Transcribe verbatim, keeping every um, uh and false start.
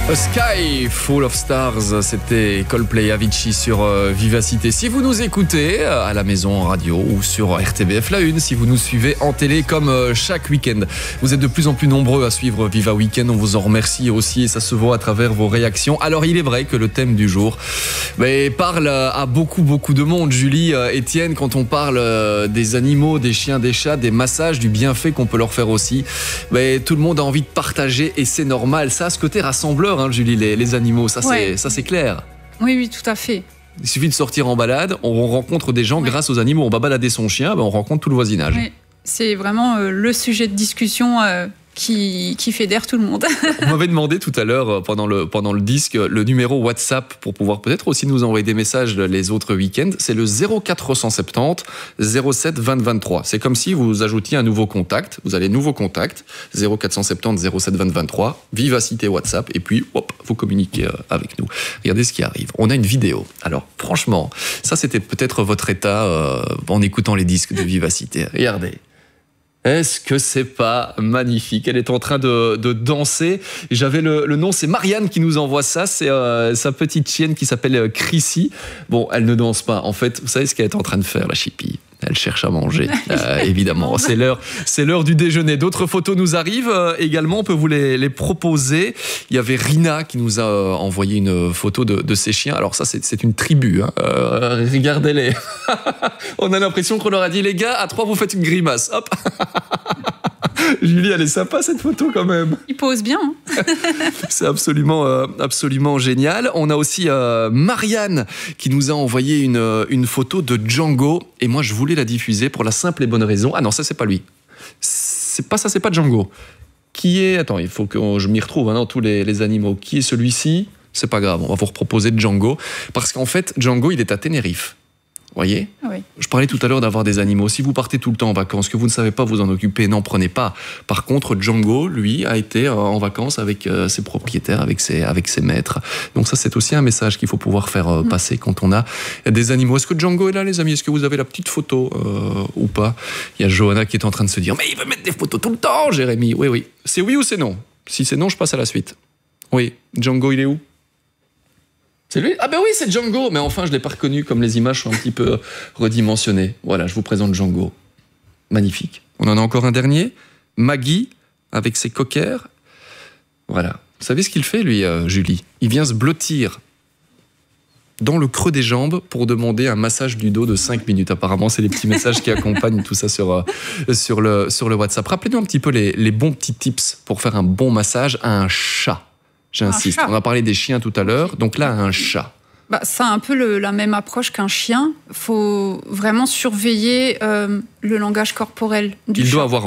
A Sky Full of Stars, c'était Coldplay, Avicii sur euh, Vivacité. Si vous nous écoutez euh, à la maison en radio ou sur R T B F La Une, si vous nous suivez en télé comme euh, chaque week-end, vous êtes de plus en plus nombreux à suivre Viva Weekend. On vous en remercie aussi et ça se voit à travers vos réactions. Alors il est vrai que le thème du jour mais, parle à beaucoup beaucoup de monde. Julie, euh, Étienne, quand on parle euh, des animaux, des chiens, des chats, des massages, du bienfait qu'on peut leur faire aussi, mais, tout le monde a envie de partager et c'est normal. Ça a ce côté rassembleur. Hein, Julie, les, les animaux, ça, ouais. c'est, ça c'est clair. Oui, oui, tout à fait. Il suffit de sortir en balade, on rencontre des gens ouais. grâce aux animaux. On va balader son chien, ben on rencontre tout le voisinage. Oui. C'est vraiment euh, le sujet de discussion euh, qui, qui fédère tout le monde. On m'avait demandé tout à l'heure, pendant le, pendant le disque, le numéro WhatsApp pour pouvoir peut-être aussi nous envoyer des messages les autres week-ends. C'est le zéro quatre cent soixante-dix zéro sept vingt vingt-trois. C'est comme si vous ajoutiez un nouveau contact. Vous allez nouveau contact, zéro quatre cent soixante-dix zéro sept vingt vingt-trois, Vivacité WhatsApp, et puis hop, vous communiquez avec nous. Regardez ce qui arrive. On a une vidéo. Alors franchement, ça c'était peut-être votre état euh, en écoutant les disques de Vivacité. Regardez. Est-ce que c'est pas magnifique? Elle est en train de, de danser. J'avais le, le nom, c'est Marianne qui nous envoie ça. C'est euh, sa petite chienne qui s'appelle Chrissy. Bon, elle ne danse pas. En fait, vous savez ce qu'elle est en train de faire, la chipie? Elle cherche à manger, euh, évidemment. C'est l'heure, c'est l'heure du déjeuner. D'autres photos nous arrivent euh, également. On peut vous les, les proposer. Il y avait Rina qui nous a euh, envoyé une photo de, de ses chiens. Alors ça, c'est, c'est une tribu. Hein. Euh, regardez-les. On a l'impression qu'on leur a dit, les gars, à trois, vous faites une grimace. Hop. Julie, elle est sympa cette photo quand même. Il pose bien. Hein. C'est absolument, euh, absolument génial. On a aussi euh, Marianne qui nous a envoyé une, une photo de Django. Et moi, je voulais la diffuser pour la simple et bonne raison. Ah non, ça, c'est pas lui. C'est pas ça, c'est pas Django. Qui est... Attends, il faut que je m'y retrouve hein, dans tous les, les animaux. Qui est celui-ci? C'est pas grave, on va vous reproposer Django. Parce qu'en fait, Django, il est à Tenerife. Vous voyez ? Oui. Je parlais tout à l'heure d'avoir des animaux. Si vous partez tout le temps en vacances, que vous ne savez pas vous en occuper, n'en prenez pas. Par contre, Django, lui, a été en vacances avec ses propriétaires, avec ses, avec ses maîtres. Donc ça, c'est aussi un message qu'il faut pouvoir faire mmh. passer quand on a des animaux. Est-ce que Django est là, les amis? Est-ce que vous avez la petite photo euh, ou pas? Il y a Johanna qui est en train de se dire « Mais il veut mettre des photos tout le temps, Jérémy !» Oui, oui. C'est oui ou c'est non? Si c'est non, je passe à la suite. Oui. Django, il est où? C'est lui? Ah ben oui, c'est Django. Mais enfin, je ne l'ai pas reconnu comme les images sont un petit peu redimensionnées. Voilà, je vous présente Django. Magnifique. On en a encore un dernier. Maggie, avec ses cockers. Voilà. Vous savez ce qu'il fait, lui, euh, Julie? Il vient se blottir dans le creux des jambes pour demander un massage du dos de cinq minutes. Apparemment, c'est les petits messages qui accompagnent tout ça sur, euh, sur, le, sur le WhatsApp. Rappelez-nous un petit peu les, les bons petits tips pour faire un bon massage à un chat. J'insiste. On a parlé des chiens tout à l'heure, donc là, un chat. Bah, ça a un peu le, la même approche qu'un chien. Il faut vraiment surveiller euh, le langage corporel du Il chat. doit avoir